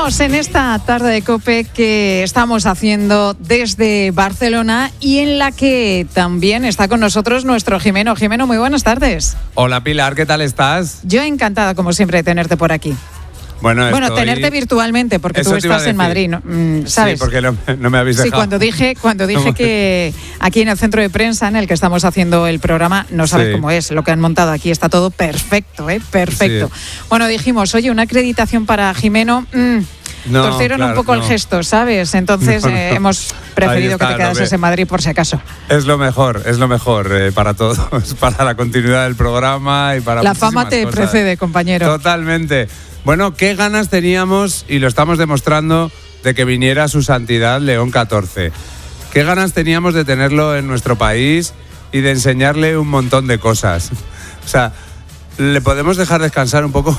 Seguimos en esta tarde de COPE que estamos haciendo desde Barcelona y en la que también está con nosotros nuestro Jimeno. Jimeno, muy buenas tardes. Hola Pilar, ¿qué tal estás? Yo encantada, como siempre, de tenerte por aquí. Bueno, tenerte virtualmente, porque tú estás en Madrid, ¿no? ¿Sabes? Sí, porque no me habéis dejado. Sí, cuando dije que aquí en el centro de prensa en el que estamos haciendo el programa, no sabes cómo es, lo que han montado aquí está todo perfecto, perfecto. Sí. Bueno, dijimos, oye, una acreditación para Jimeno, torcieron un poco el gesto, ¿sabes? Entonces hemos preferido que te quedases en Madrid por si acaso. Es lo mejor para todos, para la continuidad del programa y para la fama te cosas. Precede, compañero. Totalmente. Bueno, qué ganas teníamos, y lo estamos demostrando, de que viniera su santidad León XIV. Qué ganas teníamos de tenerlo en nuestro país y de enseñarle un montón de cosas. O sea, ¿le podemos dejar descansar un poco?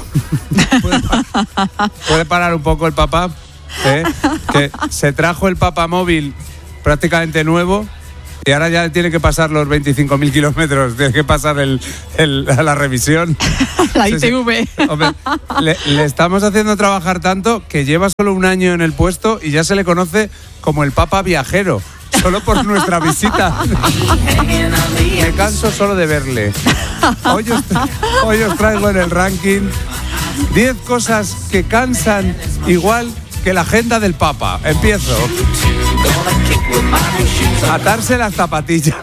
¿Puede parar un poco el papá? Que se trajo el papamóvil prácticamente nuevo y ahora ya tiene que pasar los 25.000 kilómetros, tiene que pasar la revisión. La ITV. Hombre, le estamos haciendo trabajar tanto que lleva solo un año en el puesto y ya se le conoce como el Papa Viajero, solo por nuestra visita. Me canso solo de verle. Hoy os traigo en el ranking 10 cosas que cansan igual que la agenda del Papa. Empiezo. Atarse las zapatillas.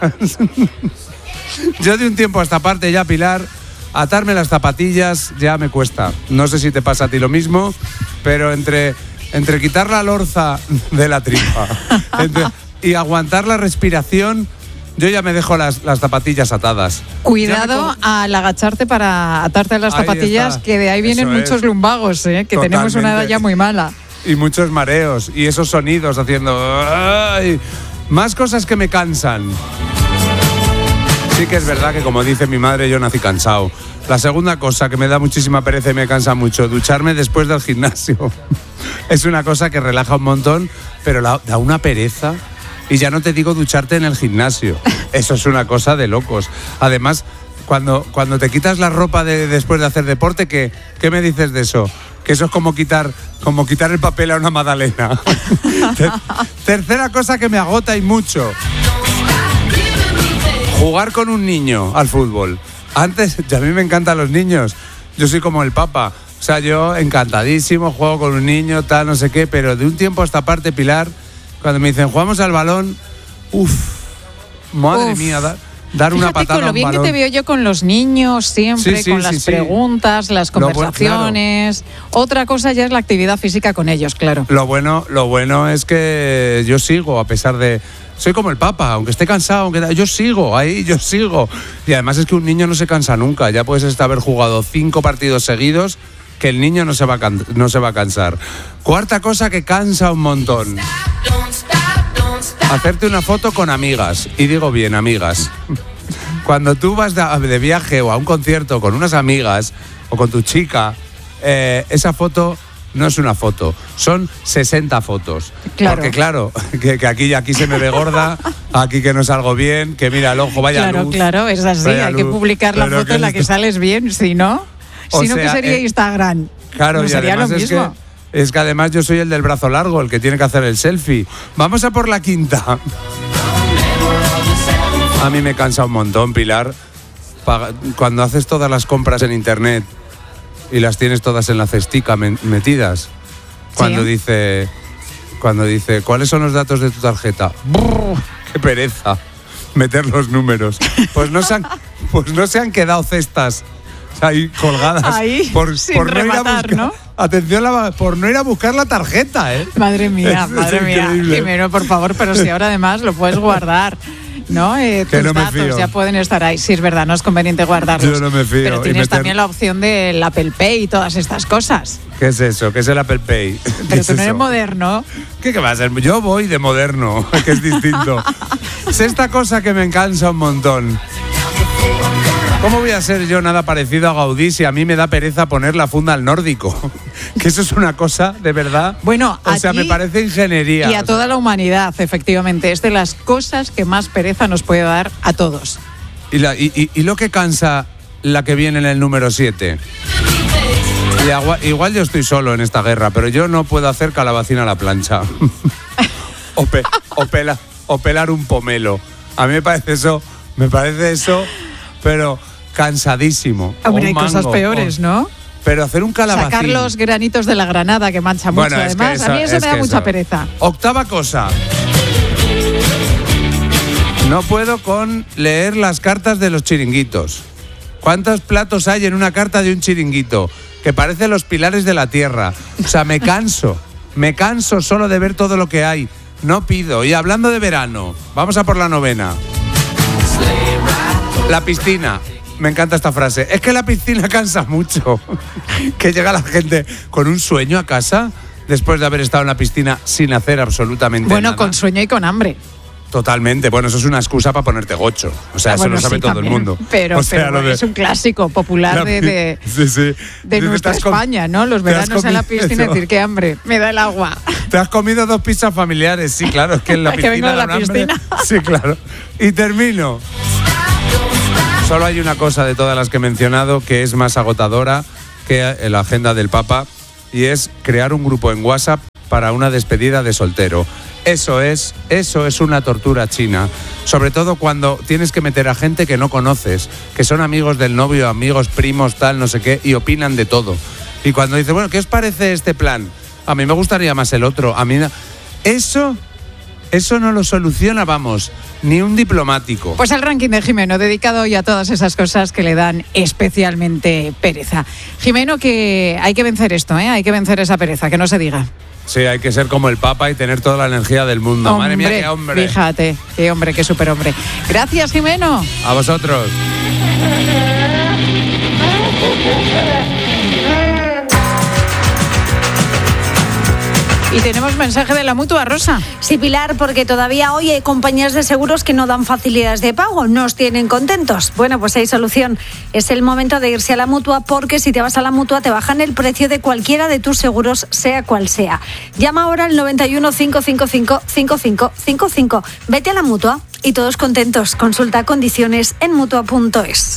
Yo de un tiempo a esta parte ya, Pilar, atarme las zapatillas ya me cuesta. No sé si te pasa a ti lo mismo, pero entre quitar la lorza de la tripa y aguantar la respiración, yo ya me dejo las zapatillas atadas. Cuidado al agacharte para atarte las zapatillas, que de ahí vienen muchos lumbagos, que totalmente. Tenemos una edad ya muy mala. Y muchos mareos, y esos sonidos haciendo... ¡ay! Más cosas que me cansan. Sí que es verdad que, como dice mi madre, yo nací cansado. La segunda cosa que me da muchísima pereza y me cansa mucho, ducharme después del gimnasio. Es una cosa que relaja un montón, pero da una pereza. Y ya no te digo ducharte en el gimnasio. Eso es una cosa de locos. Además, cuando te quitas la ropa después de hacer deporte, ¿qué me dices de eso? Que eso es como quitar el papel a una magdalena. Tercera cosa que me agota y mucho. Jugar con un niño al fútbol. Antes, a mí me encantan los niños. Yo soy como el Papa. O sea, yo encantadísimo, juego con un niño, tal, no sé qué. Pero de un tiempo a esta parte, Pilar, cuando me dicen, jugamos al balón, madre mía, dar una patada con lo bien que te veo yo con los niños siempre, con las preguntas, las conversaciones. Claro. Otra cosa ya es la actividad física con ellos, claro. Lo bueno es que yo sigo, a pesar de... Soy como el Papa, aunque esté cansado, yo sigo. Y además es que un niño no se cansa nunca. Ya puedes haber jugado 5 partidos seguidos, que el niño no se va a cansar. Cuarta cosa que cansa un montón. Hacerte una foto con amigas. Y digo bien, amigas. Cuando tú vas de viaje o a un concierto con unas amigas o con tu chica, esa foto no es una foto, son 60 fotos. Claro. Porque claro, que aquí se me ve gorda, aquí que no salgo bien, que mira el ojo, vaya luz. Claro, es así, hay que publicar la foto en la que sales bien, si no, que sería Instagram. Claro, no sería lo mismo. Es que además yo soy el del brazo largo, el que tiene que hacer el selfie. Vamos a por la quinta. A mí me cansa un montón, Pilar, cuando haces todas las compras en internet y las tienes todas en la cestica metidas. Cuando dice, ¿cuáles son los datos de tu tarjeta? ¡Brr! ¡Qué pereza! Meter los números. Pues no se han quedado cestas ahí colgadas ahí, por no rematar, ir a buscar, ¿no? Atención, por no ir a buscar la tarjeta, Madre mía, Jimeno, por favor, pero si ahora además lo puedes guardar, ¿no? Tus datos ya pueden estar ahí. Sí, es verdad, no es conveniente guardarlos. Yo no me fío. Pero tienes también la opción del Apple Pay y todas estas cosas. ¿Qué es eso? ¿Qué es el Apple Pay? Pero tú no eres moderno. ¿Qué va a ser? Yo voy de moderno, que es distinto. Es esta cosa que me cansa un montón. ¿Cómo voy a ser yo nada parecido a Gaudí si a mí me da pereza poner la funda al nórdico? Que eso es una cosa, de verdad. Bueno, me parece ingeniería. Y a toda la humanidad, efectivamente. Es de las cosas que más pereza nos puede dar a todos. Y lo que cansa la que viene en el número 7. Y igual yo estoy solo en esta guerra, pero yo no puedo hacer calabacín a la plancha. o pelar un pomelo. A mí me parece eso, pero cansadísimo. Hombre, hay cosas peores, ¿no? Pero hacer un calabacín. Sacar los granitos de la granada, que mancha mucho, además. A mí eso me da mucha pereza. Octava cosa. No puedo con leer las cartas de los chiringuitos. ¿Cuántos platos hay en una carta de un chiringuito? Que parecen los pilares de la tierra. O sea, me canso solo de ver todo lo que hay. No pido. Y hablando de verano, vamos a por la novena. La piscina. Me encanta esta frase. Es que la piscina cansa mucho. Que llega la gente con un sueño a casa después de haber estado en la piscina sin hacer absolutamente nada. Bueno, con sueño y con hambre. Totalmente. Bueno, eso es una excusa para ponerte gocho. O sea, eso lo sabe todo el mundo. Pero es un clásico popular de nuestra España, ¿no? Los veranos en la piscina, decir qué hambre, me da el agua. ¿Te has comido 2 pizzas familiares? Sí, claro, es que en la piscina. Que vengo de la piscina. Sí, claro. Y termino. Solo hay una cosa de todas las que he mencionado que es más agotadora que la agenda del Papa, y es crear un grupo en WhatsApp para una despedida de soltero. Eso es una tortura china, sobre todo cuando tienes que meter a gente que no conoces, que son amigos del novio, amigos, primos, tal, no sé qué, y opinan de todo. Y cuando dices, bueno, ¿qué os parece este plan? A mí me gustaría más el otro. A mí eso no lo soluciona, vamos, ni un diplomático. Pues el ranking de Jimeno, dedicado hoy a todas esas cosas que le dan especialmente pereza. Jimeno, que hay que vencer esto, hay que vencer esa pereza, que no se diga. Sí, hay que ser como el Papa y tener toda la energía del mundo. Hombre, madre mía, qué hombre. Fíjate, qué hombre, qué superhombre. Gracias, Jimeno. A vosotros. Y tenemos mensaje de la Mutua, Rosa. Sí, Pilar, porque todavía hoy hay compañías de seguros que no dan facilidades de pago, nos tienen contentos. Bueno, pues hay solución. Es el momento de irse a la Mutua, porque si te vas a la Mutua te bajan el precio de cualquiera de tus seguros, sea cual sea. Llama ahora al 91 555 5555. Vete a la Mutua y todos contentos. Consulta condiciones en Mutua.es.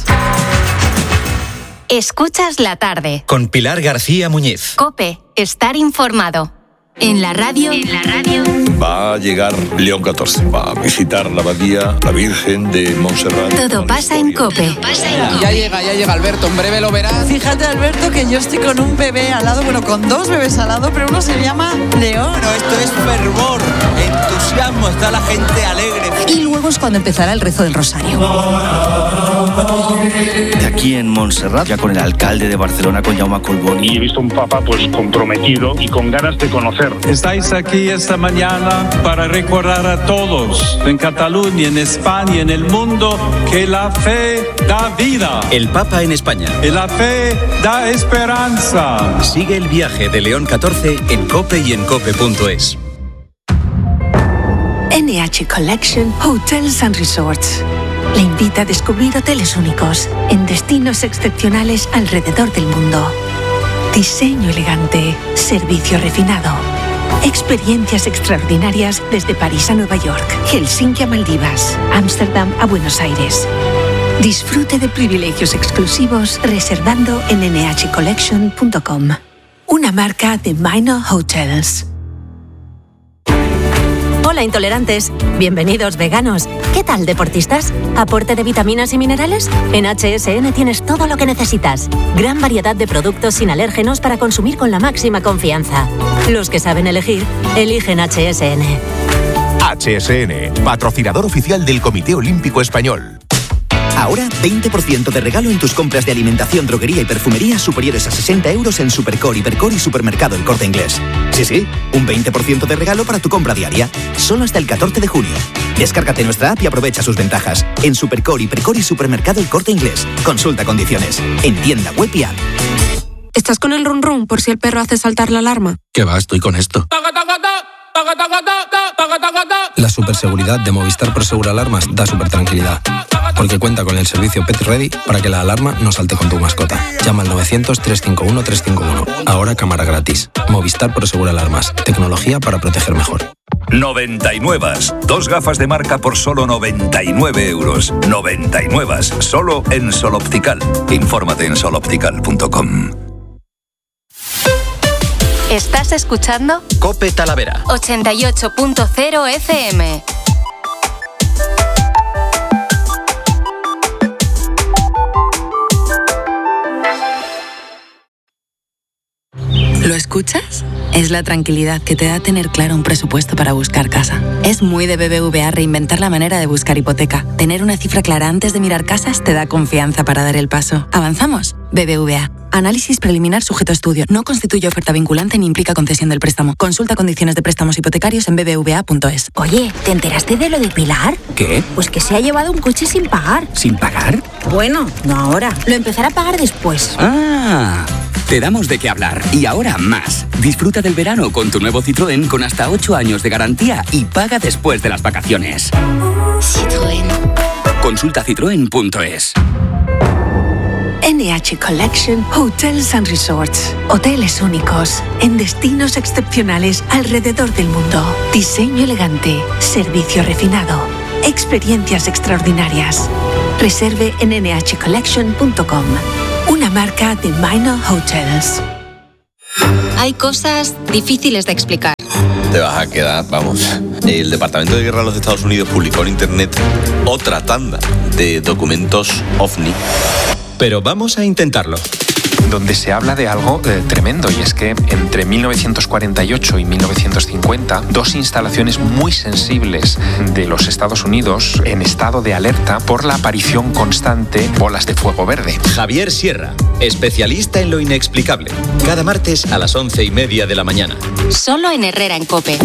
Escuchas la tarde. Con Pilar García Muñiz. COPE. Estar informado. En la radio. Va a llegar León XIV. Va a visitar la abadía, la Virgen de Montserrat. Todo pasa en COPE. Ya llega Alberto, en breve lo verás. Fíjate, Alberto, que yo estoy con un bebé al lado, bueno, con 2 bebés al lado, pero uno se llama León. No, esto es fervor, entusiasmo, está la gente alegre. Y luego es cuando empezará el rezo del rosario. De aquí en Montserrat, ya con el alcalde de Barcelona, con Jaume Collboni. Y he visto un papa pues comprometido y con ganas de conocer. Estáis aquí esta mañana para recordar a todos, en Cataluña, en España, en el mundo, que la fe da vida. El Papa en España. La fe da esperanza. Sigue el viaje de León XIV en COPE y en COPE.es. NH Collection Hotels and Resorts le invita a descubrir hoteles únicos en destinos excepcionales alrededor del mundo. Diseño elegante, servicio refinado, experiencias extraordinarias desde París a Nueva York, Helsinki a Maldivas, Ámsterdam a Buenos Aires. Disfrute de privilegios exclusivos reservando en nhcollection.com. Una marca de Minor Hotels. Hola intolerantes, bienvenidos veganos. ¿Qué tal deportistas? ¿Aporte de vitaminas y minerales? En HSN tienes todo lo que necesitas. Gran variedad de productos sin alérgenos para consumir con la máxima confianza. Los que saben elegir, eligen HSN. HSN, patrocinador oficial del Comité Olímpico Español. Ahora 20% de regalo en tus compras de alimentación, droguería y perfumería superiores a 60 euros en Supercore, Hipercore y Supermercado El Corte Inglés. Sí, un 20% de regalo para tu compra diaria. Solo hasta el 14 de junio. Descárgate nuestra app y aprovecha sus ventajas. En Supercore, Hipercore y Supermercado El Corte Inglés. Consulta condiciones. En tienda web y app. ¿Estás con el run run por si el perro hace saltar la alarma? ¿Qué va? Estoy con esto. La superseguridad de Movistar Prosegur Alarmas da super tranquilidad, porque cuenta con el servicio Pet Ready para que la alarma no salte con tu mascota. Llama al 900-351-351. Ahora cámara gratis. Movistar Prosegur Alarmas. Tecnología para proteger mejor. 99. 2 gafas de marca por solo 99 euros. 99. Solo en Sol Optical. Infórmate en soloptical.com. Estás escuchando Cope Talavera 88.0 FM. ¿Lo escuchas? Es la tranquilidad que te da tener claro un presupuesto para buscar casa. Es muy de BBVA reinventar la manera de buscar hipoteca. Tener una cifra clara antes de mirar casas te da confianza para dar el paso. ¿Avanzamos? BBVA. Análisis preliminar sujeto a estudio. No constituye oferta vinculante ni implica concesión del préstamo. Consulta condiciones de préstamos hipotecarios en bbva.es. Oye, ¿te enteraste de lo de Pilar? ¿Qué? Pues que se ha llevado un coche sin pagar. ¿Sin pagar? Bueno, no ahora. Lo empezará a pagar después. ¡Ah! Te damos de qué hablar. Y ahora más. Disfruta del verano con tu nuevo Citroën con hasta 8 años de garantía y paga después de las vacaciones. Citroën. Consulta citroen.es. NH Collection Hotels and Resorts. Hoteles únicos en destinos excepcionales alrededor del mundo. Diseño elegante, servicio refinado, experiencias extraordinarias. Reserve en nhcollection.com. Una marca de Minor Hotels. Hay cosas difíciles de explicar. Te vas a quedar, vamos. El Departamento de Guerra de los Estados Unidos publicó en internet otra tanda de documentos OVNI. Pero vamos a intentarlo. Donde se habla de algo tremendo, y es que entre 1948 y 1950, dos instalaciones muy sensibles de los Estados Unidos en estado de alerta por la aparición constante de bolas de fuego verde. Javier Sierra, especialista en lo inexplicable. Cada martes a las 11:30 de la mañana. Solo en Herrera en COPE.